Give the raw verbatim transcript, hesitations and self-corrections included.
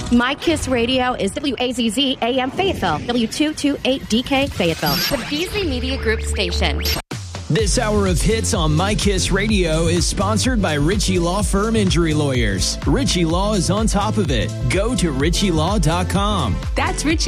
My Kiss Radio is W A Z Z A M Fayetteville, W two twenty-eight D K Fayetteville, the Beasley Media Group station. This hour of hits on My Kiss Radio is sponsored by Ritchie Law Firm Injury Lawyers. Ritchie Law is on top of it. Go to ritchie law dot com. That's Ritchie